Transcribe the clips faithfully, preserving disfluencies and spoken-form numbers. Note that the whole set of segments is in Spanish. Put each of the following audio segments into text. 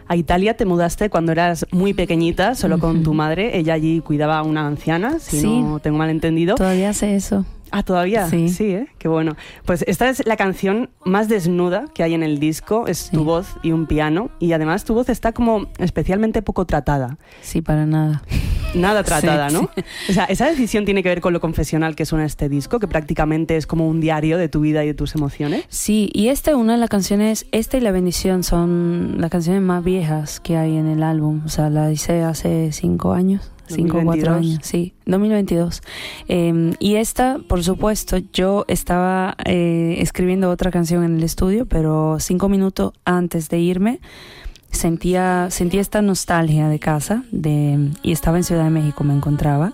A Italia te mudaste cuando eras muy pequeñita, solo con uh-huh. tu madre. Ella allí cuidaba a una anciana, si sí, no tengo mal entendido. Todavía hace eso. Ah, ¿todavía? Sí. Sí, ¿eh? Qué bueno. Pues esta es la canción más desnuda que hay en el disco, es sí. tu voz y un piano, y además tu voz está como especialmente poco tratada. Sí, para nada. Nada tratada, sí, ¿no? Sí. O sea, esa decisión tiene que ver con lo confesional que suena este disco, que prácticamente es como un diario de tu vida y de tus emociones. Sí, y esta, una de las canciones, esta y La Bendición son las canciones más viejas que hay en el álbum. O sea, la hice hace cinco años. Cinco o cuatro años, sí, dos mil veintidós. Eh, y esta, por supuesto, yo estaba eh, escribiendo otra canción en el estudio, pero cinco minutos antes de irme sentía, sentía esta nostalgia de casa, de, y estaba en Ciudad de México, me encontraba.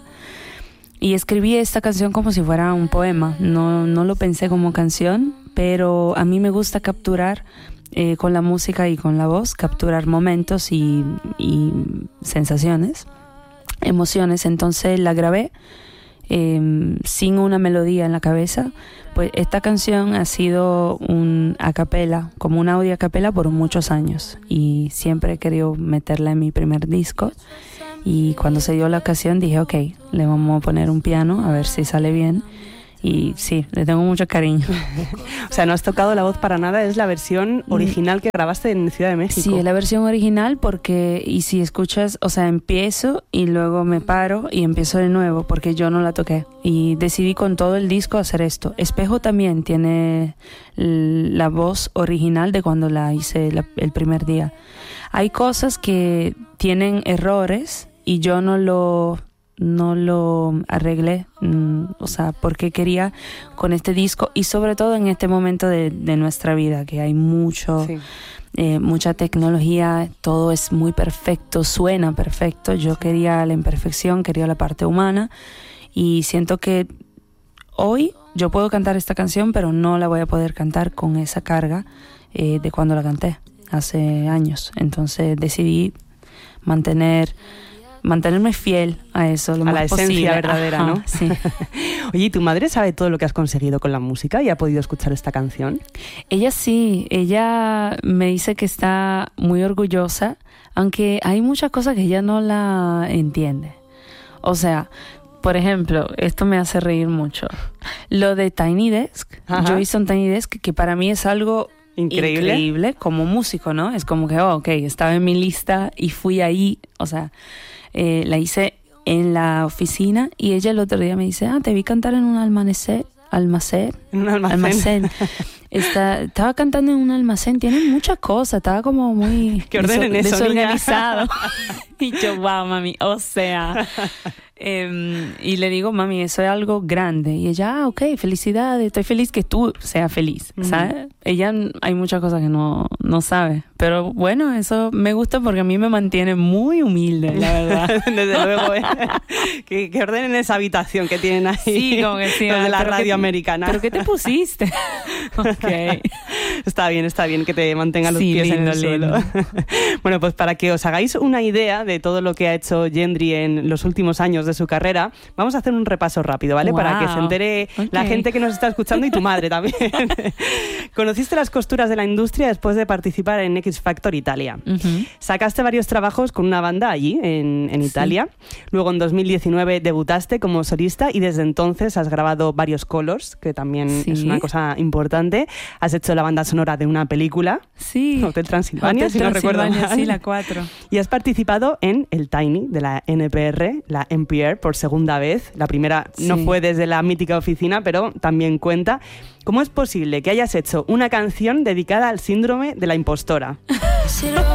Y escribí esta canción como si fuera un poema, no, no lo pensé como canción, pero a mí me gusta capturar eh, con la música y con la voz, capturar momentos y, y sensaciones. Emociones, entonces la grabé eh, sin una melodía en la cabeza. Pues esta canción ha sido un a capela, como un audio a capela por muchos años, y siempre he querido meterla en mi primer disco, y cuando se dio la ocasión dije ok, le vamos a poner un piano a ver si sale bien. Y sí, le tengo mucho cariño. O sea, no has tocado la voz para nada, es la versión original que grabaste en Ciudad de México. Sí, es la versión original porque, y si escuchas, o sea, empiezo y luego me paro y empiezo de nuevo porque yo no la toqué. Y decidí con todo el disco hacer esto. Espejo también tiene la voz original de cuando la hice la, el primer día. Hay cosas que tienen errores y yo no lo... no lo arreglé, mm, o sea, porque quería con este disco y sobre todo en este momento de, de nuestra vida que hay mucho, sí. eh, mucha tecnología, todo es muy perfecto, suena perfecto. Yo quería la imperfección, quería la parte humana, y siento que hoy yo puedo cantar esta canción, pero no la voy a poder cantar con esa carga eh, de cuando la canté hace años. Entonces decidí mantener mantenerme fiel a eso, lo a más la esencia posible. verdadera. Ajá, ¿no? Sí. Oye, ¿y tu madre sabe todo lo que has conseguido con la música y ha podido escuchar esta canción? Ella sí, ella me dice que está muy orgullosa, aunque hay muchas cosas que ella no la entiende. O sea, por ejemplo, esto me hace reír mucho. Lo de Tiny Desk, Ajá. yo hice un Tiny Desk que para mí es algo Increíble. increíble como músico, ¿no? Es como que, oh, ok, estaba en mi lista y fui ahí, o sea... Eh, la hice en la oficina y ella el otro día me dice, ah, te vi cantar en un almacén, almacén, en un almacén. almacén. Está, estaba cantando en un almacén, tiene muchas cosas, estaba como muy que ordenen deso- eso, desorganizado. Y yo, wow, mami, o sea... Eh, y le digo, mami, eso es algo grande. Y ella, ah, ok, felicidades, estoy feliz que tú seas feliz, uh-huh. ¿sabes? Ella, hay muchas cosas que no, no sabe. Pero bueno, eso me gusta porque a mí me mantiene muy humilde, la verdad. Desde luego, ¿eh? que, que ordenen esa habitación que tienen ahí. Sí, como que sí. Los de la radio que, americana. ¿Pero qué te pusiste? Ok. Está bien, está bien que te mantengan los sí, pies lindo, en el suelo. Bueno, pues para que os hagáis una idea de todo lo que ha hecho Gendry en los últimos años de su carrera, vamos a hacer un repaso rápido, ¿vale? Wow. Para que se entere okay. la gente que nos está escuchando y tu madre también. Conociste las costuras de la industria después de participar en X Factor Italia. Uh-huh. Sacaste varios trabajos con una banda allí, en, en Italia. Sí. Luego en dos mil diecinueve debutaste como solista y desde entonces has grabado varios Colors, que también sí. es una cosa importante. Has hecho la banda sonora de una película, sí. Hotel Transilvania, Hotel si no recuerdo mal. Sí, la cuatro. Y has participado en el Tiny de la N P R, la N P R, por segunda vez. La primera sí. no fue desde la mítica oficina, pero también cuenta. ¿Cómo es posible que hayas hecho una canción dedicada al síndrome de la impostora?